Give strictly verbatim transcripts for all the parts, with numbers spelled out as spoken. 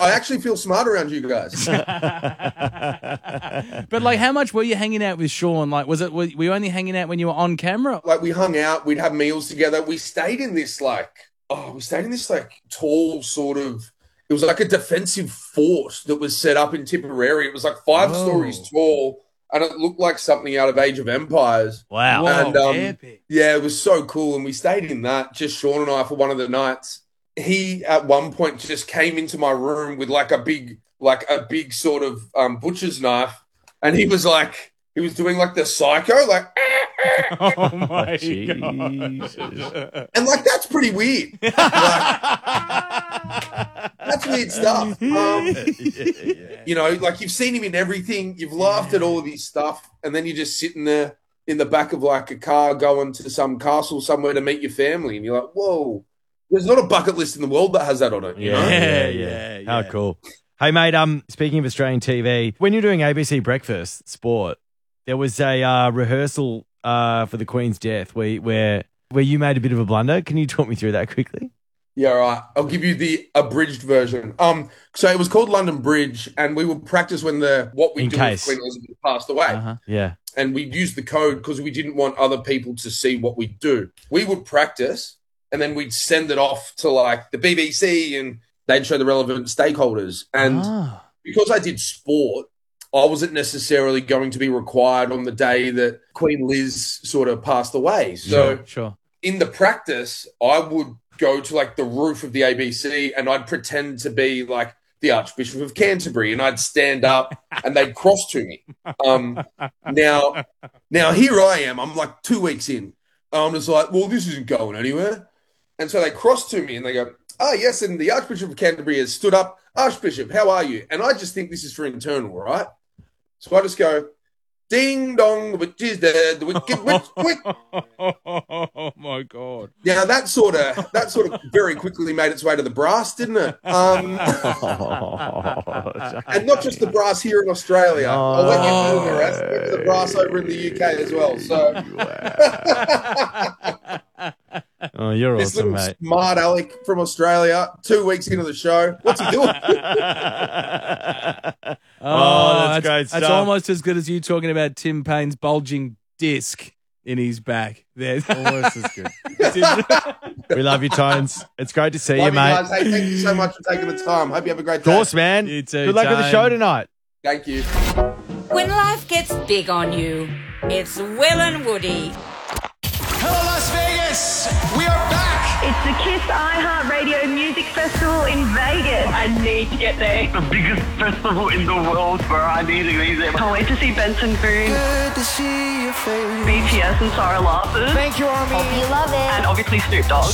I actually feel smart around you guys. But like, how much were you hanging out with Sean? Like, was it, were you only hanging out when you were on camera? Like, we hung out, we'd have meals together. We stayed in this, like, oh, we stayed in this, like, tall sort of, it was like a defensive fort that was set up in Tipperary. It was like five Whoa. stories tall, and it looked like something out of Age of Empires. Wow. And, Whoa, um, epic. yeah, it was so cool. And we stayed in that, just Sean and I, for one of the nights. He, at one point, just came into my room with like a big, like a big sort of um, butcher's knife. And he was like, he was doing like the psycho, like, Oh my Jesus. God. and like, that's pretty weird. Like, that's weird stuff. Um, you know, like you've seen him in everything. You've laughed at all of his stuff. And then you're just sitting there in the back of like a car going to some castle somewhere to meet your family. And you're like, whoa, there's not a bucket list in the world that has that on it. You know? Yeah, yeah, yeah, How yeah. cool. Hey, mate, um, speaking of Australian T V, when you're doing A B C Breakfast Sport, there was a uh, rehearsal uh, for the Queen's death where, where where you made a bit of a blunder. Can you talk me through that quickly? Yeah, all right. I'll give you the abridged version. Um, so it was called London Bridge, and we would practice when the what we In do case. with Queen Elizabeth passed away. Uh-huh. Yeah. And we'd use the code because we didn't want other people to see what we do. We would practice, and then we'd send it off to like the B B C, and they'd show the relevant stakeholders. And Ah. because I did sport, I wasn't necessarily going to be required on the day that Queen Liz sort of passed away. So Sure, sure. in the practice, I would go to like the roof of the A B C and I'd pretend to be like the Archbishop of Canterbury, and I'd stand up and they'd cross to me. Um, now, now here I am. I'm like two weeks in. I'm just like, well, this isn't going anywhere. And so they cross to me and they go, oh, yes, and the Archbishop of Canterbury has stood up. Archbishop, how are you? And I just think this is for internal, right? So I just go, ding dong, the witch is dead, the wicked witch, quick. Oh my God. Now that sort of that sort of very quickly made its way to the brass, didn't it? Um, and not just the brass here in Australia. I'll let you know the rest. Went to the brass over in the U K as well. So Oh, you're this awesome, little mate. smart aleck from Australia, two weeks into the show, what's he doing? Oh, that's great That's stuff. almost as good as you talking about Tim Payne's bulging disc in his back. There. Almost as good. We love you, Tones. It's great to see Love you, mate. guys. Hey, thank you so much for taking the time. Hope you have a great Of day. course, man. You too, Good luck with the Tone. show tonight. Thank you. When life gets big on you, it's Will and Woody. Hello, Las Vegas! We are back! It's the KISS iHeartRadio Music Festival in Vegas. I need to get there. The biggest festival in the world where I need to be there. Can't wait to see Benson Boone, Good to see your face. B T S and Sarah Larson, Thank you, Army. you love it, and obviously Snoop Dogg.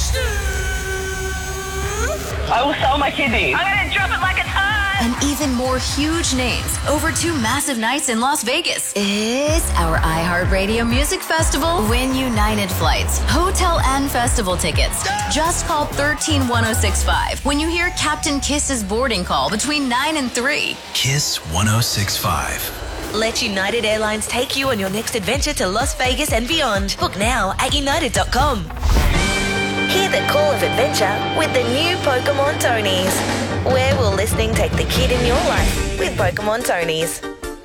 I will sell my kidneys. I'm gonna drop it like it's hot. And even more huge names over two massive nights in Las Vegas. It's our iHeartRadio Music Festival. Win United flights, hotel and festival tickets. Just call one three one oh six five when you hear Captain Kiss's boarding call between nine and three. Kiss one oh six five. Let United Airlines take you on your next adventure to Las Vegas and beyond. Book now at united dot com. Hear the call of adventure with the new Pokemon Tonys. Where will listening take the kid in your life with Pokemon Tonys?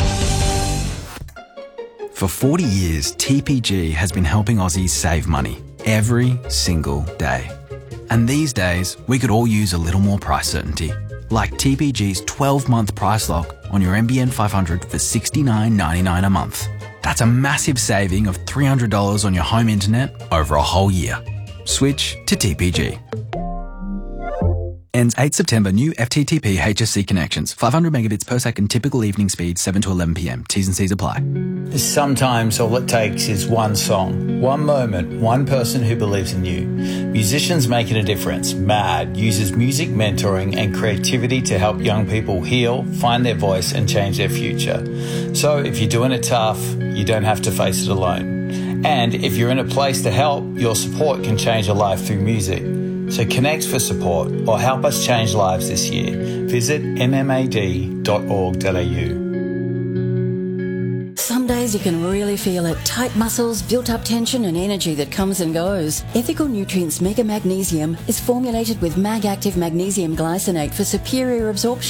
For forty years, T P G has been helping Aussies save money every single day. And these days, we could all use a little more price certainty. Like T P G's twelve-month price lock on your N B N five hundred for sixty-nine ninety-nine a month. That's a massive saving of three hundred dollars on your home internet over a whole year. Switch to T P G. Ends eighth September. New F T T P H S C connections. five hundred megabits per second. Typical evening speed seven to eleven p.m. T's and C's apply. Sometimes all it takes is one song, one moment, one person who believes in you. Musicians Making a Difference, MAD, uses music mentoring and creativity to help young people heal, find their voice and change their future. So if you're doing it tough, you don't have to face it alone. And if you're in a place to help, your support can change a life through music. So connect for support or help us change lives this year. Visit m m a d dot org dot a u. Some days you can really feel it. Tight muscles, built-up tension and energy that comes and goes. Ethical Nutrients Mega Magnesium is formulated with Mag Active Magnesium Glycinate for superior absorption.